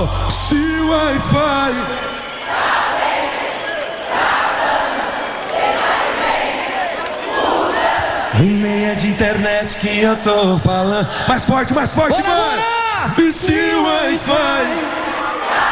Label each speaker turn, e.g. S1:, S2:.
S1: Se o Wi-Fi e nem é de internet que eu tô falando. Mais forte,
S2: Bora,
S1: mano.
S2: bora!
S1: E se o Wi-Fi